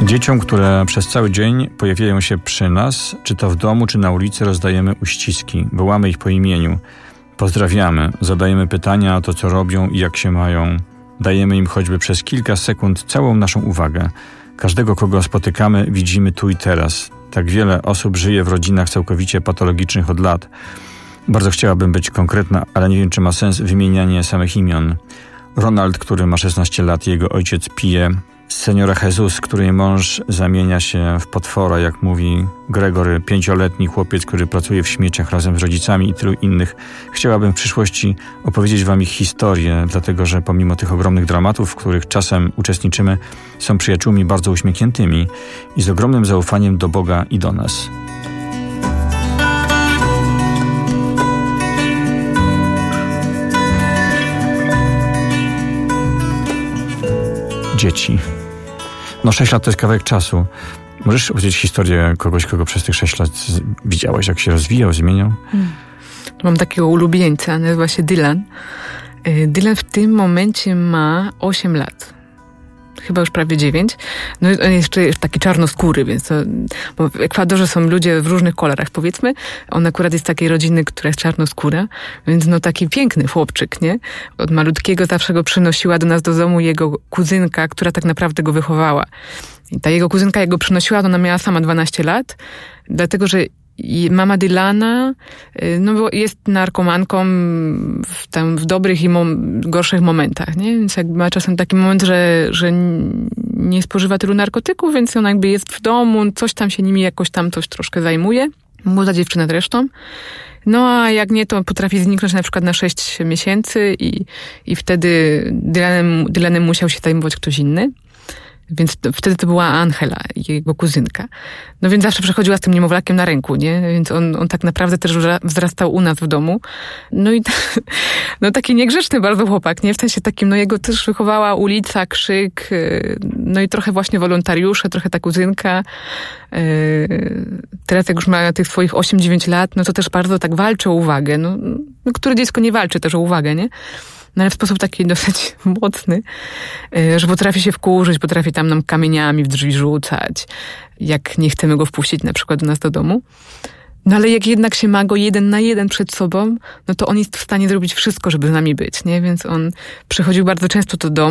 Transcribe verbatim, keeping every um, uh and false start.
Dzieciom, które przez cały dzień pojawiają się przy nas, czy to w domu, czy na ulicy, rozdajemy uściski, wołamy ich po imieniu, pozdrawiamy, zadajemy pytania o to, co robią i jak się mają. Dajemy im choćby przez kilka sekund całą naszą uwagę. Każdego, kogo spotykamy, widzimy tu i teraz. Tak wiele osób żyje w rodzinach całkowicie patologicznych od lat. Bardzo chciałabym być konkretna, ale nie wiem, czy ma sens wymienianie samych imion. Ronald, który ma szesnaście lat, jego ojciec pije. Seniora Jesus, której mąż zamienia się w potwora, jak mówi Gregory, pięcioletni chłopiec, który pracuje w śmieciach razem z rodzicami i tylu innych. Chciałabym w przyszłości opowiedzieć wam ich historię, dlatego że pomimo tych ogromnych dramatów, w których czasem uczestniczymy, są przyjaciółmi bardzo uśmiechniętymi i z ogromnym zaufaniem do Boga i do nas. Dzieci. No sześć lat to jest kawałek czasu. Możesz opowiedzieć historię kogoś, kogo przez tych sześć lat widziałeś, jak się rozwijał, zmieniał? Hmm. Mam takiego ulubieńca, nazywa się Dylan. Dylan w tym momencie ma osiem lat. Chyba już prawie dziewięć. No i on jest jeszcze taki czarnoskóry, więc to, bo w Ekwadorze są ludzie w różnych kolorach, powiedzmy. On akurat jest z takiej rodziny, która jest czarnoskóra, więc no taki piękny chłopczyk, nie? Od malutkiego zawsze go przynosiła do nas do domu jego kuzynka, która tak naprawdę go wychowała. I ta jego kuzynka, jak go przynosiła, to ona miała sama dwanaście lat, dlatego że i mama Dylana no bo jest narkomanką w, tam, w dobrych i mom, gorszych momentach, nie? Więc jakby ma czasem taki moment, że, że nie spożywa tylu narkotyków, więc ona jakby jest w domu, coś tam się nimi jakoś tam coś troszkę zajmuje. Młoda dziewczyna zresztą. No a jak nie, to potrafi zniknąć na przykład na sześć miesięcy i, i wtedy Dylanem, Dylanem musiał się zajmować ktoś inny. Więc to, wtedy to była Angela, jego kuzynka. No więc zawsze przechodziła z tym niemowlakiem na ręku, nie? Więc on, on tak naprawdę też wzrastał u nas w domu. No i no taki niegrzeczny bardzo chłopak, nie? W sensie takim, no jego też wychowała ulica, krzyk, no i trochę właśnie wolontariusze, trochę ta kuzynka. Teraz jak już ma tych swoich osiem dziewięć lat, no to też bardzo tak walczy o uwagę. No, no które dziecko nie walczy też o uwagę, nie? No ale w sposób taki dosyć mocny, że potrafi się wkurzyć, potrafi tam nam kamieniami w drzwi rzucać, jak nie chcemy go wpuścić na przykład do nas do domu. No ale jak jednak się ma go jeden na jeden przed sobą, no to on jest w stanie zrobić wszystko, żeby z nami być, nie? Więc on przychodził bardzo często do domu.